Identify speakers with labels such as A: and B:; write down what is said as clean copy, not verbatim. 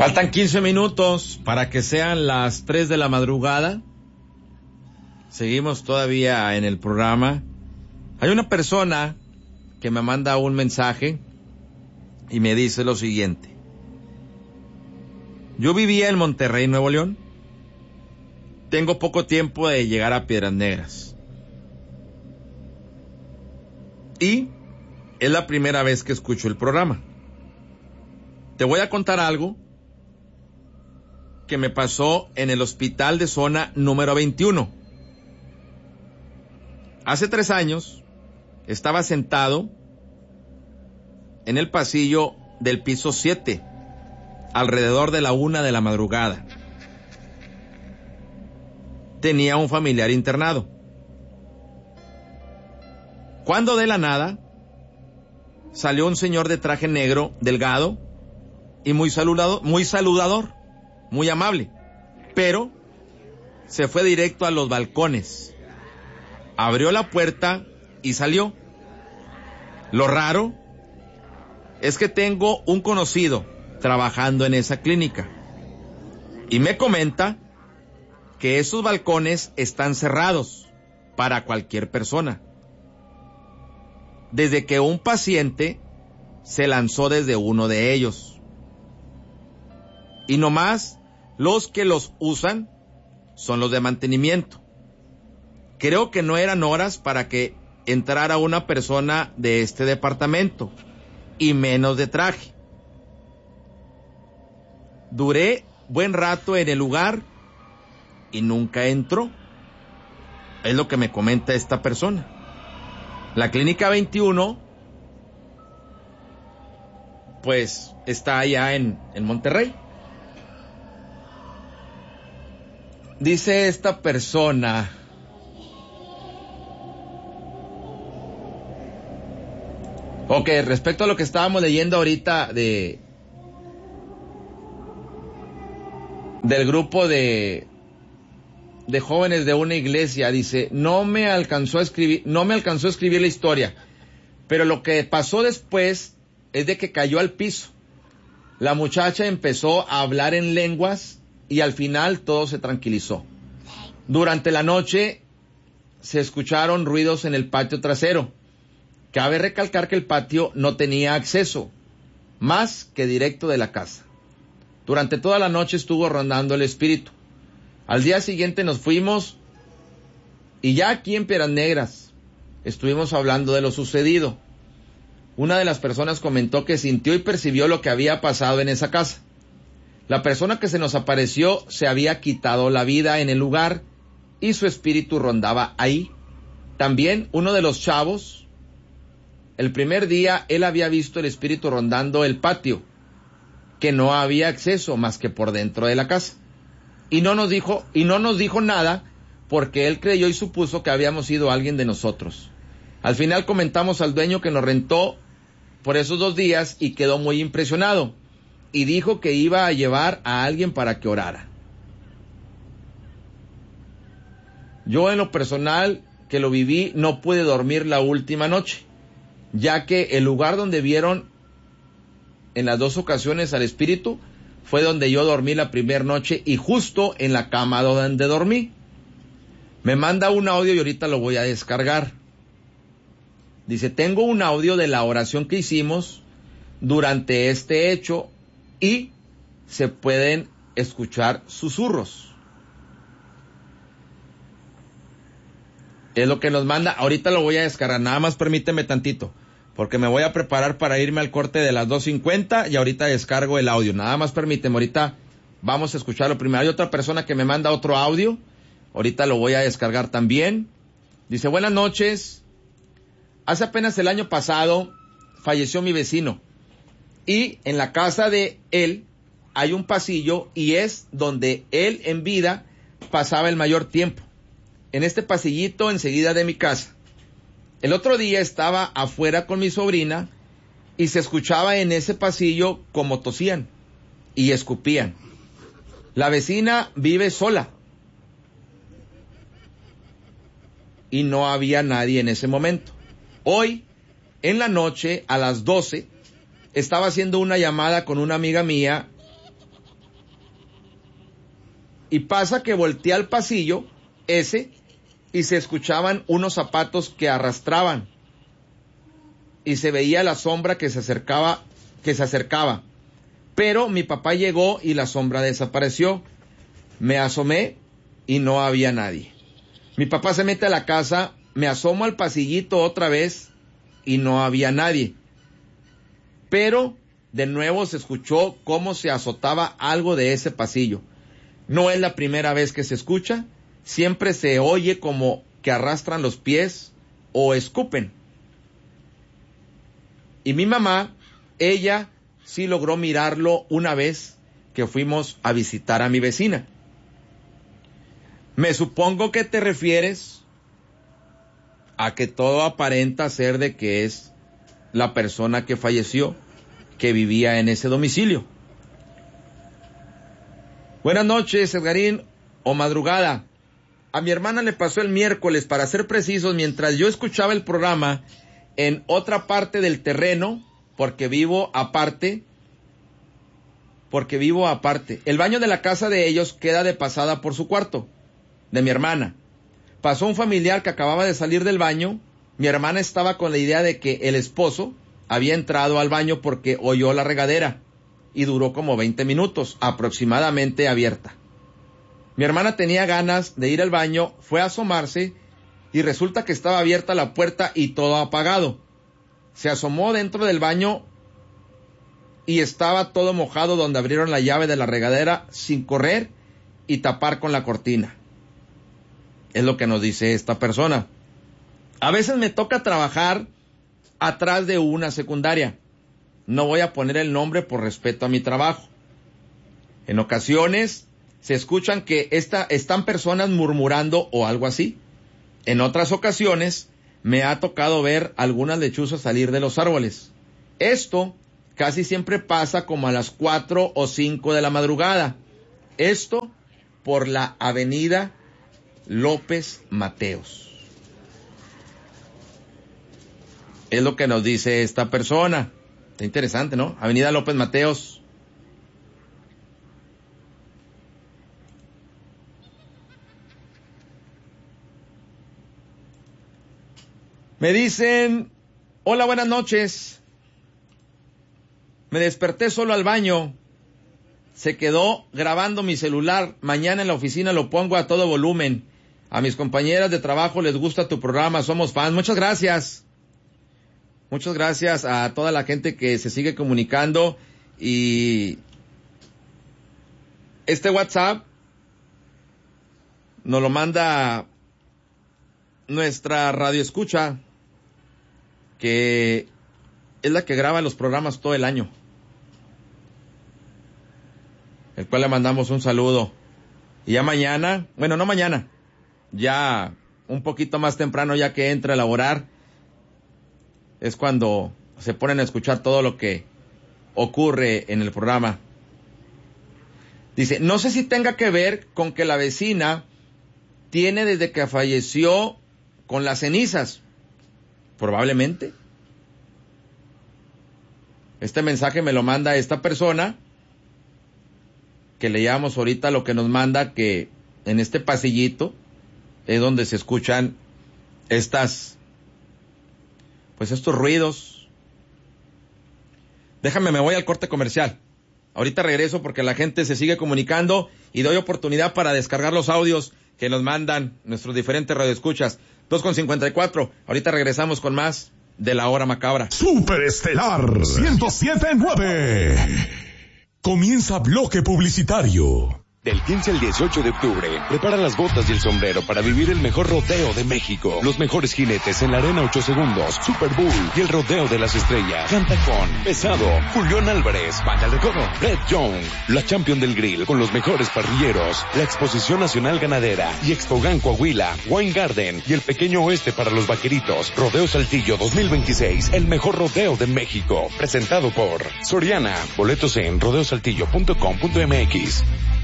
A: Faltan 15 minutos para que sean las 3 de la madrugada. Seguimos todavía en el programa. Hay una persona que me manda un mensaje y me dice lo siguiente. Yo vivía en Monterrey, Nuevo León. Tengo poco tiempo de llegar a Piedras Negras. Y es la primera vez que escucho el programa. Te voy a contar algo que me pasó en el hospital de zona número 21. Hace 3 años estaba sentado en el pasillo del piso 7, alrededor de la 1 de la madrugada. Tenía un familiar internado. Cuando de la nada salió un señor de traje negro, delgado y muy saludador, muy amable, pero se fue directo a los balcones, abrió la puerta y salió. Lo raro es que tengo un conocido trabajando en esa clínica y me comenta que esos balcones están cerrados para cualquier persona, desde que un paciente se lanzó desde uno de ellos. Y nomás los que los usan son los de mantenimiento. Creo que no eran horas para que entrara una persona de este departamento, y menos de traje. Duré buen rato en el lugar y nunca entró. Es lo que me comenta esta persona. La clínica 21, pues, está allá en Monterrey. Dice esta persona: ok, respecto a lo que estábamos leyendo ahorita del grupo de jóvenes de una iglesia, dice, no me alcanzó a escribir la historia, pero lo que pasó después es de que cayó al piso. La muchacha empezó a hablar en lenguas y al final todo se tranquilizó. Durante la noche se escucharon ruidos en el patio trasero. Cabe recalcar que el patio no tenía acceso más que directo de la casa. Durante toda la noche estuvo rondando el espíritu. Al día siguiente nos fuimos y ya aquí en Piedras Negras estuvimos hablando de lo sucedido. Una de las personas comentó que sintió y percibió lo que había pasado en esa casa. La persona que se nos apareció se había quitado la vida en el lugar y su espíritu rondaba ahí. También uno de los chavos, el primer día él había visto el espíritu rondando el patio, que no había acceso más que por dentro de la casa. Y no nos dijo nada porque él creyó y supuso que habíamos sido alguien de nosotros. Al final comentamos al dueño que nos rentó por esos 2 días y quedó muy impresionado y dijo que iba a llevar a alguien para que orara. Yo en lo personal que lo viví no pude dormir la última noche, ya que el lugar donde vieron en las 2 ocasiones al espíritu fue donde yo dormí la primera noche y justo en la cama donde dormí. Me manda un audio y ahorita lo voy a descargar. Dice, tengo un audio de la oración que hicimos durante este hecho y se pueden escuchar susurros. Es lo que nos manda. Ahorita lo voy a descargar. Nada más permíteme tantito, porque me voy a preparar para irme al corte de las 2:50 y ahorita descargo el audio. Nada más permíteme, ahorita vamos a escucharlo primero. Hay otra persona que me manda otro audio. Ahorita lo voy a descargar también. Dice, buenas noches. Hace apenas el año pasado falleció mi vecino. Y en la casa de él hay un pasillo y es donde él en vida pasaba el mayor tiempo. En este pasillito enseguida de mi casa. El otro día estaba afuera con mi sobrina y se escuchaba en ese pasillo como tosían y escupían. La vecina vive sola y no había nadie en ese momento. Hoy, en la noche, a las 12, estaba haciendo una llamada con una amiga mía Y pasa que volteé al pasillo ese y se escuchaban unos zapatos que arrastraban. Y se veía la sombra que se acercaba. Pero mi papá llegó y la sombra desapareció. Me asomé y no había nadie. Mi papá se mete a la casa, me asomo al pasillito otra vez y no había nadie. Pero de nuevo se escuchó cómo se azotaba algo de ese pasillo. No es la primera vez que se escucha, siempre se oye como que arrastran los pies o escupen. Y mi mamá, ella sí logró mirarlo una vez que fuimos a visitar a mi vecina. Me supongo que te refieres a que todo aparenta ser de que es la persona que falleció, que vivía en ese domicilio. Buenas noches, Edgarín, o madrugada. A mi hermana le pasó el miércoles, para ser precisos, mientras yo escuchaba el programa en otra parte del terreno, porque vivo aparte. El baño de la casa de ellos queda de pasada por su cuarto, de mi hermana. Pasó un familiar que acababa de salir del baño. Mi hermana estaba con la idea de que el esposo había entrado al baño porque oyó la regadera y duró como 20 minutos aproximadamente abierta. Mi hermana tenía ganas de ir al baño, fue a asomarse y resulta que estaba abierta la puerta y todo apagado. Se asomó dentro del baño y estaba todo mojado donde abrieron la llave de la regadera sin correr y tapar con la cortina. Es lo que nos dice esta persona. A veces me toca trabajar atrás de una secundaria. No voy a poner el nombre por respeto a mi trabajo. En ocasiones se escuchan que están personas murmurando o algo así. En otras ocasiones me ha tocado ver algunas lechuzas salir de los árboles. Esto casi siempre pasa como a las 4 o 5 de la madrugada. Esto por la avenida López Mateos. Es lo que nos dice esta persona. Está interesante, ¿no? Avenida López Mateos. Me dicen, hola, buenas noches. Me desperté solo al baño. Se quedó grabando mi celular. Mañana en la oficina lo pongo a todo volumen. A mis compañeras de trabajo les gusta tu programa, somos fans. Muchas gracias. Muchas gracias a toda la gente que se sigue comunicando. Y este WhatsApp nos lo manda nuestra radioescucha, que es la que graba los programas todo el año, el cual le mandamos un saludo. Y ya mañana, bueno, no mañana, ya un poquito más temprano, ya que entra a laborar, es cuando se ponen a escuchar todo lo que ocurre en el programa. Dice, no sé si tenga que ver con que la vecina tiene desde que falleció con las cenizas. Probablemente. Este mensaje me lo manda esta persona, que leíamos ahorita lo que nos manda, que en este pasillito es donde se escuchan estos ruidos. Déjame, me voy al corte comercial. Ahorita regreso porque la gente se sigue comunicando y doy oportunidad para descargar los audios que nos mandan nuestros diferentes radioescuchas. 2:54. Ahorita regresamos con más de La Hora Macabra.
B: Superestelar 107.9. Comienza bloque publicitario.
C: Del 15 al 18 de octubre, prepara las botas y el sombrero para vivir el mejor rodeo de México. Los mejores jinetes en la Arena 8 Segundos, Super Bowl y el Rodeo de las Estrellas. Canta con Pesado, Julián Álvarez, Banda El Recodo, Red Young, la Champion del Grill con los mejores parrilleros, la Exposición Nacional Ganadera y Expogan Coahuila, Wine Garden y el Pequeño Oeste para los Vaqueritos. Rodeo Saltillo 2026, el mejor rodeo de México. Presentado por Soriana. Boletos en rodeosaltillo.com.mx.